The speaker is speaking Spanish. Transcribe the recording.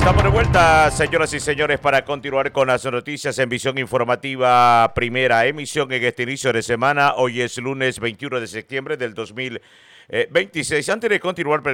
Estamos de vuelta, señoras y señores, para continuar con las noticias en Visión Informativa, primera emisión en este inicio de semana. Hoy es lunes 21 de septiembre del 2026. Antes de continuar,